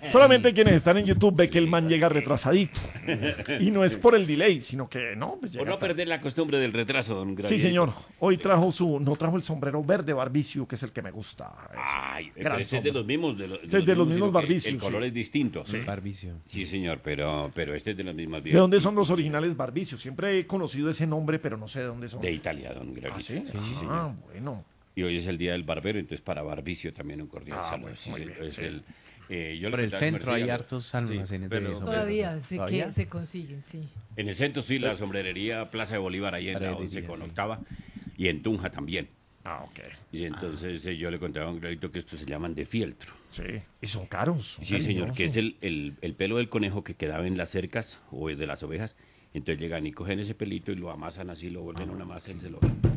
Solamente quienes están en YouTube ve que el man llega retrasadito. Y no es por el delay, sino que no, pues Por llega no perder la costumbre del retraso, don Sí, Gravierito. señor. Hoy no trajo el sombrero verde Barbicio, que es el que me gusta. Ay, pero Gran este es de sombra. los mismos. Este es de los mismos sino que Barbicios, El color sí. es distinto. Barbicio. Sí, señor, pero este es de los mismos. ¿De dónde son los originales Barbicios? Siempre he conocido ese nombre, pero no sé de dónde son. De Italia, don Gravierito. ¿Ah, sí? Sí, señor. Ah, bueno. Y hoy es el día del barbero, entonces para Barbicio también un cordial saludo. bueno, Sí, muy sí, bien, es sí. yo Por le el contaba a centro hay Mercedes, hartos almacenes pero- de sombreros. Todavía, ¿Todavía? se consiguen, sí. En el centro sí, la sombrerería Plaza de Bolívar, ahí en la Heredia, 11 con sí. octava, y en Tunja también. Ah, ok. Y entonces yo le contaba a un clarito que estos se llaman de fieltro. Sí. Y son caros. son Sí, señor, que es cariñosos. el pelo del conejo que quedaba en las cercas o de las ovejas. Entonces llegan y cogen ese pelito y lo amasan así, lo vuelven una masa y se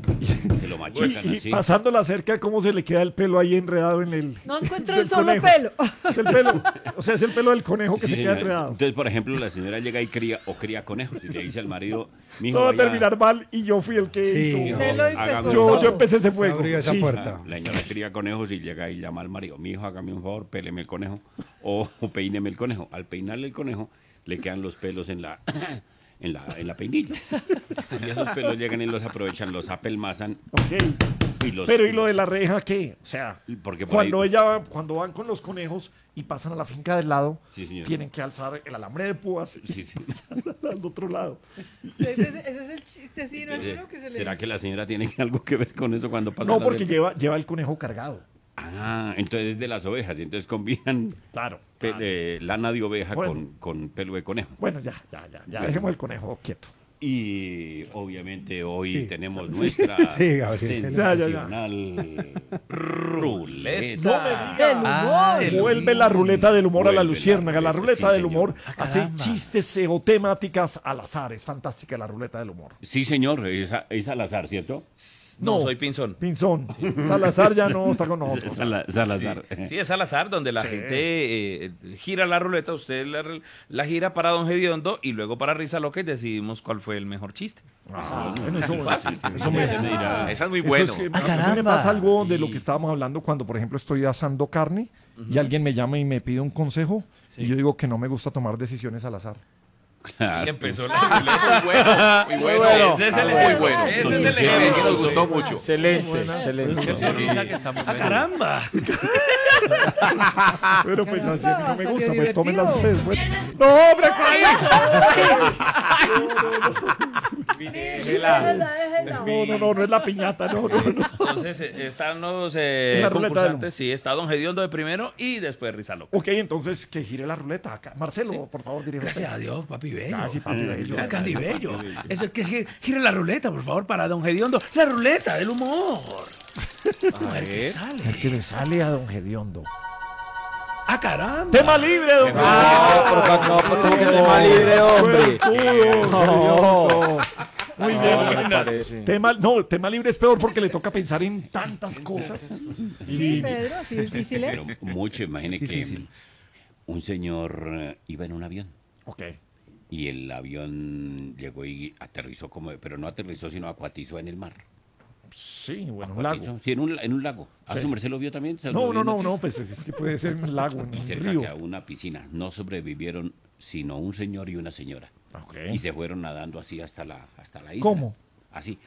lo machacan Y así. pasando la cerca, ¿cómo se le queda el pelo ahí enredado en el. No encuentro del el solo conejo? pelo. Es el pelo. O sea, es el pelo del conejo que Sí, se queda señora. enredado. Entonces, por ejemplo, la señora llega y cría conejos y le dice al marido, mijo, Todo va a vaya, terminar mal y yo fui el que Sí. hizo. mijo, Nelo empezó hágame un Yo favor". empecé ese fuego. Abrió esa Sí. puerta. La señora cría conejos y llega y llama al marido, mi hijo, hágame un favor, péleme el conejo o peíneme el conejo. Al peinarle el conejo, le quedan los pelos en la en la peinilla. Y esos pelos llegan y los aprovechan, los apelmazan Ok. y los... Pero ¿y lo de la reja qué? O sea, Porque por ahí- cuando van con los conejos y pasan a la finca del lado, Sí, señor. tienen que alzar el alambre de púas Sí, sí. al otro lado. Ese es el chiste, sí, no es Ese- uno que se le... ¿Será que la señora tiene algo que ver con eso cuando pasa No, la porque cerca? lleva el conejo cargado. Ah, entonces es de las ovejas, y entonces combinan Claro. lana de oveja Bueno. con pelo de conejo. Bueno, ya, dejemos el conejo quieto. Y obviamente hoy Sí. tenemos nuestra Sí, Gabriel. sensacional ruleta. No me diga. Del humor. el Vuelve la ruleta del humor a la Vuelve la luciérnaga. La ruleta, ruleta sí, del humor señor. hace caramba. chistes o temáticas al azar. Es fantástica la ruleta del humor. Sí, señor, es al azar, ¿cierto? No, soy Pinzón. Pinzón. Salazar ya no está con nosotros. Salazar. Sí, es al azar, donde la Sí. gente gira la ruleta, usted la gira para Don Gediondo y luego para Risa Loca y decidimos cuál fue el mejor chiste. Ajá, bueno, eso, Eso me dirá. Esa es muy eso bueno. es que a mí me caramba. pasa algo de lo que estábamos hablando cuando, por ejemplo, estoy asando carne y alguien me llama y me pide un consejo y yo digo que no me gusta tomar decisiones al azar. Claro. Y empezó la ruleta. Muy bueno. Ese es el Muy bueno. Ese es el Sí, ejemplo. nos gustó mucho. Excelente, excelente. Qué risa que estamos ¡Caramba! Pero pues así a mí no me Salió gusta, pues tómenlas divertido. ustedes. Pues. ¡No, hombre, Déjela. no es la piñata, no. Entonces están los la ruleta del humor. concursantes. Sí, está Don Gediondo de primero y después Risa Loca. Ok, entonces que gire la ruleta acá. Marcelo, por favor, dirige. Gracias a Dios, papi bello. Ah, sí, papi bello. Ah, Candy bello. Eso es que gire la ruleta, por favor, para Don Gediondo. La ruleta del humor. A ver qué sale. El que le sale a don Gediondo. ¡Ah, caramba! Tema libre, don ¿cómo que tema libre, hombre? Suertudo, Muy bien. No, me parece. Tema libre es peor porque le toca pensar en tantas cosas. Sí, Pedro, sí, difícil es. Pero mucho, imagine que un señor iba en un avión Ok. y el avión llegó y aterrizó pero no aterrizó, sino acuatizó en el mar. Sí, bueno, un Acuatizó, lago. sí, en un lago. ¿A Sí. su merced lo vio también? ¿Se lo No, vio? no, pues es que puede ser un lago, en Y un cerca río. que a una piscina. No sobrevivieron sino un señor y una señora. Ok. Y se fueron nadando así hasta la isla. ¿Cómo? Así.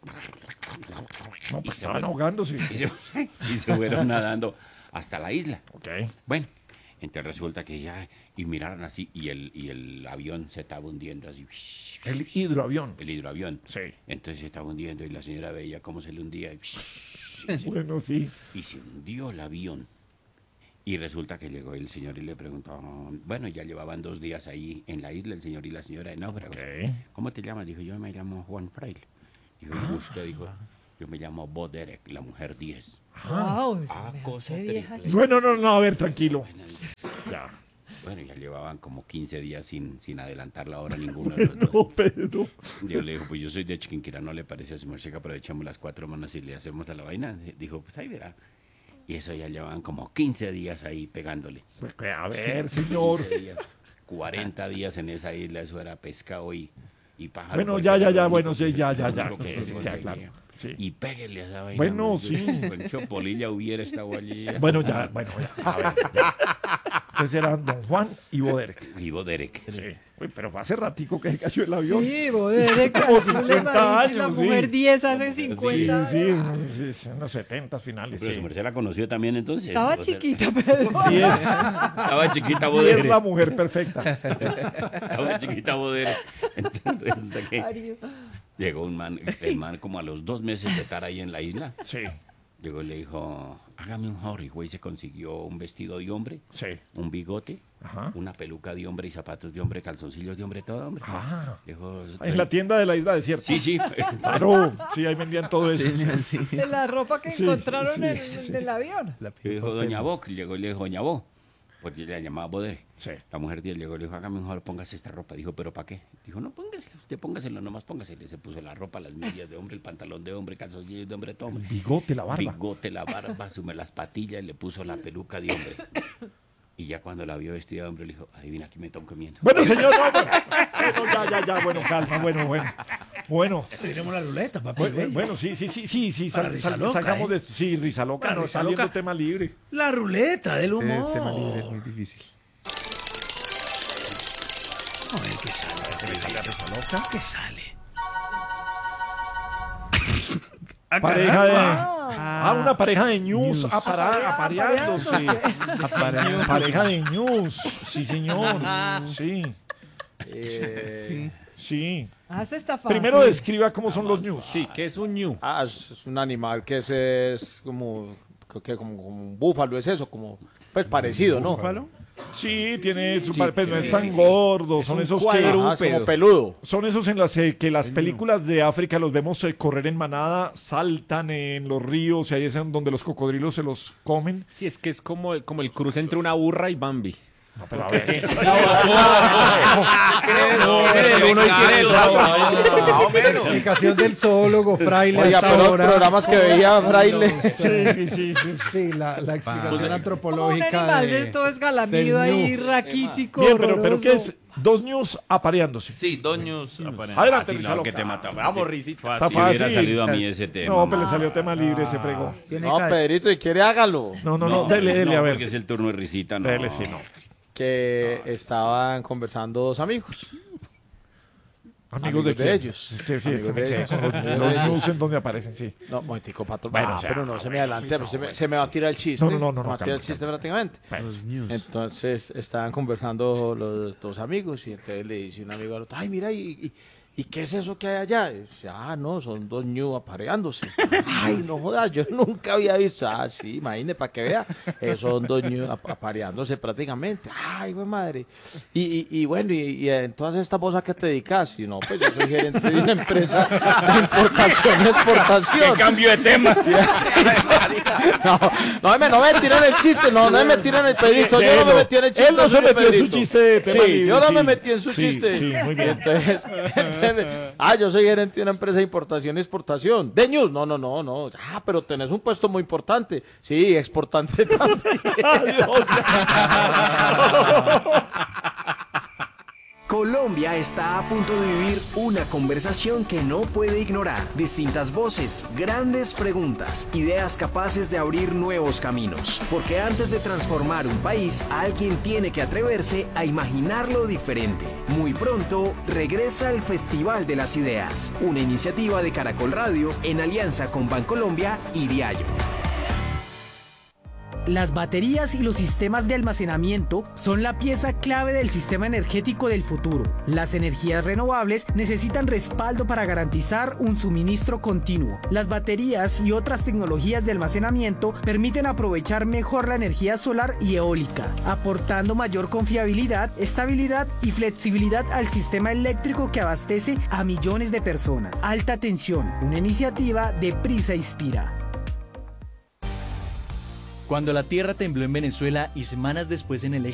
No, Y pues se estaban fueron- ahogándose. y se fueron nadando hasta la isla. Ok. Bueno, entonces resulta que ya, y miraron así, y el avión se estaba hundiendo así. El hidroavión. El hidroavión. Sí. Entonces se estaba hundiendo y la señora veía cómo se le hundía. Bueno, sí. Y se hundió el avión. Y resulta que llegó el señor y le preguntó, bueno, ya llevaban 2 días ahí en la isla, el señor y la señora de náufrago. Ok. ¿Cómo te llamas? Dijo, yo me llamo Juan Fraile. Dijo, ¿y usted? Dijo, yo me llamo Bo Derek, la mujer 10. Wow, cosa qué vieja. triple. Bueno, no, a ver, tranquilo. Ya. Bueno, ya llevaban como 15 días sin adelantar la hora ninguno de los dos. No, Pedro. Yo le dijo, pues yo soy de Chiquinquirá, ¿no le parece a su merced que aprovechamos las 4 manos y le hacemos a la vaina? Dijo, pues ahí verá. Y eso ya llevaban como 15 días ahí pegándole. Pues que, a ver, señor. 15 días, 40 días en esa isla, eso era pescado y pájaro. Bueno, porque ya, era lo único bueno, que- sí, ya. lo único que Ya, se claro. conseguía. Sí. y péguele a esa vaina. Bueno, man. sí. Pancho Polilla hubiera estado allí. Bueno, ya. A ver, ya. Entonces eran Don Juan y Boderek. Vivo Derek. Sí. Uy, pero fue hace ratico que se cayó el avión. Sí, Boderek, como calcule, 50 marica, la años, mujer sí. 10 hace 50. Sí, en los 70 finales. Pero Sí. su merced la conoció también entonces. Estaba O sea, chiquita, Pedro. Y es, Estaba chiquita y es Bodere. la mujer perfecta. Estaba chiquita Bodere. Entonces resulta que Mario. llegó el man como a los 2 meses de estar ahí en la isla. Sí, Llegó y le dijo, hágame un favor, y güey se consiguió un vestido de hombre, sí. un bigote, Ajá. una peluca de hombre y zapatos de hombre, calzoncillos de hombre, todo hombre. Ah, Dijo, en la tienda de la isla desierta. Sí, sí. Claro, sí, ahí vendían todo eso. De la ropa que Sí, encontraron sí, en sí. el avión. Le dijo Doña Bo, llegó y le dijo Doña Bo, porque le llamaba Bodere. Sí. La mujer llegó y le dijo, hágame un favor, póngase esta ropa. Dijo, ¿pero para qué? Dijo, no, póngaselo, usted póngaselo, nomás póngaselo. Se puso la ropa, las medias de hombre, el pantalón de hombre, calzoncillos de hombre, todo. El bigote, la barba. Bigote, la barba, sume las patillas y le puso la peluca de hombre. Y ya cuando la vio vestida de hombre, le dijo, adivina, aquí me están comiendo. Bueno, señor, no, bueno, ya, bueno, calma, bueno. Tenemos la ruleta, papi. Bueno, sí, Para risa loca, salgamos ¿eh? de esto. Sí, risa loca, Para no, risa saliendo loca. tema libre. La ruleta del humor. Tema libre es muy difícil. A ver qué sale. Risa loca. ¿Qué sale? Pareja de... Ah, una pareja de news apareándose. Pareja de news. Sí, señor. Sí. Sí. Ah, eso está fácil. Primero describa cómo son los news. Sí, ¿qué es un ñu? Es un animal que es como, creo que como un búfalo, es eso, como, pues parecido, ¿no? ¿Búfalo? Sí, tiene su Sí, pues no sí, es tan sí, sí. gordo, son esos que Ajá, es como peludo. son esos en las que las películas de África los vemos correr en manada, saltan en los ríos y ahí es en donde los cocodrilos se los comen. Sí, es que es como el cruce entre una burra y Bambi. No, pero a ver, El uno y quiere el otro. Más o menos. Explicación del zoólogo Fraile Oiga, hasta pero los ahora. programas que veía Fraile. sí. Sí, la explicación Como un antropológica animal de... de todo esgalamido del ahí, ñu. raquítico. Bien, pero horroroso. ¿qué es? Dos news apareándose. Sí, doños. Adelante, Así Risa no, Loca. que te mataba. Vamos, risita. Está Si hubiera fácil. salido a mí ese tema. No, pero le salió tema libre, se fregó. No, Pedrito, y quiere hágalo. No, dele, no, a porque ver. es el turno de risita, no. Dele, sí, no. Que estaban conversando dos amigos. Amigos de quién? ellos. Es que sí, Amigos me de quedé ellos. con los news en donde aparecen, sí. No, momentico, patrón. Bueno, Ah, o sea, pero no se me adelante, se me va a tirar el chiste. No, Me va a tirar el calma, chiste prácticamente. Entonces estaban conversando los dos amigos y entonces le dice un amigo al otro, ay, mira, ¿y qué es eso que hay allá? Y dice, no, son dos ñu apareándose. Ay, no jodas, yo nunca había visto. Sí, imagínate, para que vea. Son dos ñu apareándose prácticamente. Ay, güey, madre. Y bueno, y en todas estas cosas que te dedicas, y no, pues yo soy gerente de una empresa de importación y exportación. Cambio de tema. No me tiren el chiste, no me tiren el pedito. Yo no me metí en el chiste. Él no se suyo, metió en su Pedrito. chiste de tema Sí, libre, yo no sí. me metí en su Sí, chiste. sí, muy bien. Entonces, yo soy gerente de una empresa de importación y exportación. De news, no. Pero tenés un puesto muy importante. Sí, exportante también. Colombia está a punto de vivir una conversación que no puede ignorar. Distintas voces, grandes preguntas, ideas capaces de abrir nuevos caminos. Porque antes de transformar un país, alguien tiene que atreverse a imaginarlo diferente. Muy pronto, regresa el Festival de las Ideas, una iniciativa de Caracol Radio en alianza con Bancolombia y Diallo. Las baterías y los sistemas de almacenamiento son la pieza clave del sistema energético del futuro. Las energías renovables necesitan respaldo para garantizar un suministro continuo. Las baterías y otras tecnologías de almacenamiento permiten aprovechar mejor la energía solar y eólica, aportando mayor confiabilidad, estabilidad y flexibilidad al sistema eléctrico que abastece a millones de personas. Alta tensión, una iniciativa de Prisa Inspira. Cuando la tierra tembló en Venezuela y semanas después en el eje